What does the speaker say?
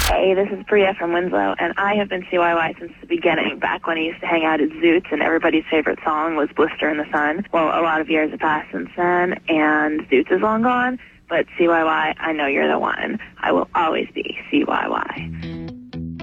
Hey, this is Bria from Winslow, and I have been CYY since the beginning, back when I used to hang out at Zoots, and everybody's favorite song was Blister in the Sun. Well, a lot of years have passed since then, and Zoots is long gone, but CYY, I know you're the one. I will always be CYY.